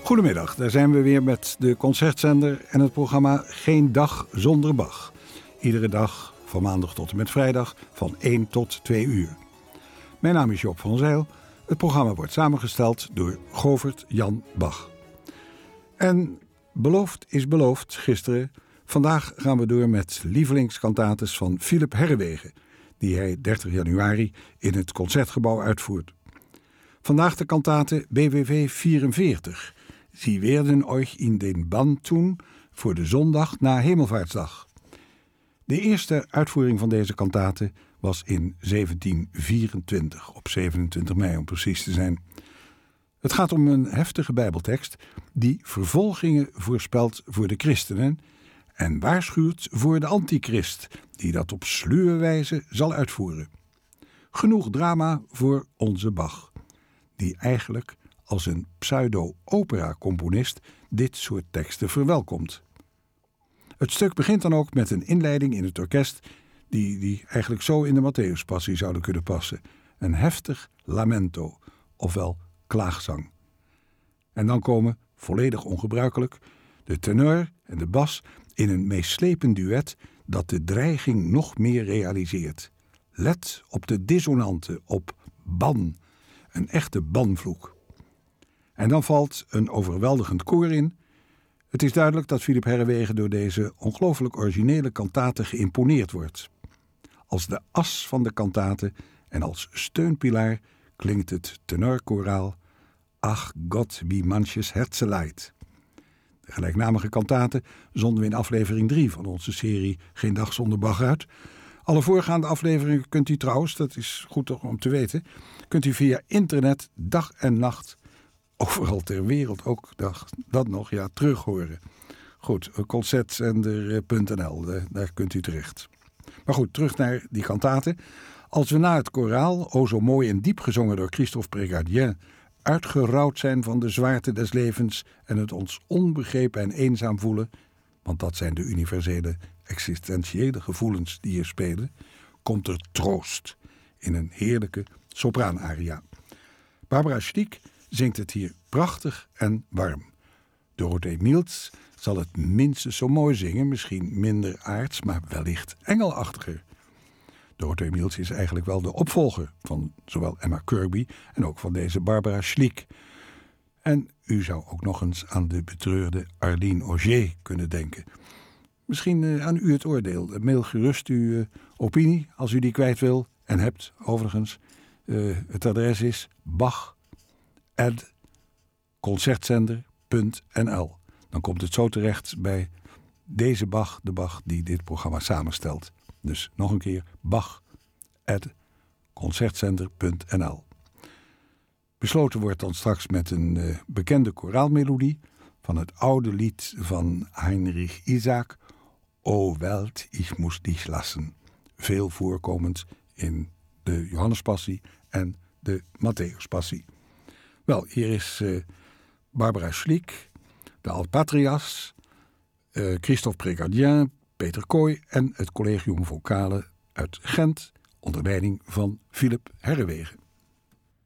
Goedemiddag, daar zijn we weer met de concertzender en het programma Geen Dag Zonder Bach. Iedere dag van maandag tot en met vrijdag van 1 tot 2 uur. Mijn naam is Job van Zijl. Het programma wordt samengesteld door Govert Jan Bach. En beloofd is beloofd gisteren. Vandaag gaan we door met lievelingskantates van Philipp Herreweghe, die hij 30 januari in het Concertgebouw uitvoert. Vandaag de kantate BWV 44. Sie werden euch in den Bann tun voor de zondag na Hemelvaartsdag. De eerste uitvoering van deze kantate was in 1724, op 27 mei om precies te zijn. Het gaat om een heftige bijbeltekst die vervolgingen voorspelt voor de christenen en waarschuwt voor de antichrist, die dat op sluwe wijze zal uitvoeren. Genoeg drama voor onze Bach, die eigenlijk als een pseudo-opera-componist dit soort teksten verwelkomt. Het stuk begint dan ook met een inleiding in het orkest die eigenlijk zo in de Matthäuspassie zouden kunnen passen. Een heftig lamento, ofwel klaagzang. En dan komen, volledig ongebruikelijk, de tenor en de bas in een meeslepend duet dat de dreiging nog meer realiseert. Let op de dissonanten, op ban, een echte banvloek. En dan valt een overweldigend koor in. Het is duidelijk dat Philipp Herreweghe door deze ongelooflijk originele kantate geïmponeerd wordt. Als de as van de kantate en als steunpilaar klinkt het tenorkoraal Ach Gott, wie manches Herze leidt. De gelijknamige kantate zonden we in aflevering 3 van onze serie Geen Dag Zonder Bach uit. Alle voorgaande afleveringen kunt u trouwens, dat is goed om te weten, kunt u via internet dag en nacht, overal ter wereld ook dat nog, terug horen. Goed, concertzender.nl, daar kunt u terecht. Maar goed, terug naar die kantate. Als we na het koraal, o zo mooi en diep gezongen door Christophe Prégardien, uitgerouwd zijn van de zwaarte des levens en het ons onbegrepen en eenzaam voelen, want dat zijn de universele existentiële gevoelens die hier spelen, komt er troost in een heerlijke sopraanaria. Barbara Schlick zingt het hier prachtig en warm. Dorothee Mieltz zal het minstens zo mooi zingen, misschien minder aards, maar wellicht engelachtiger. Dorothee Mieltz is eigenlijk wel de opvolger van zowel Emma Kirkby en ook van deze Barbara Schlick. En u zou ook nog eens aan de betreurde Arline Auger kunnen denken. Misschien aan u het oordeel. Mail gerust uw opinie als u die kwijt wil en hebt. Overigens, het adres is bach@concertzender.nl. Dan komt het zo terecht bij deze Bach, de Bach die dit programma samenstelt. Dus nog een keer bach@concertzender.nl. Besloten wordt dan straks met een bekende koraalmelodie van het oude lied van Heinrich Isaac, O Welt, ich muss dich lassen. Veel voorkomend in de Johannespassie en de Matthäuspassie. Wel, hier is Barbara Schlick, de Alpatrias, Christophe Prégardien, Peter Kooi en het Collegium Vocale uit Gent onder leiding van Philipp Herreweghe.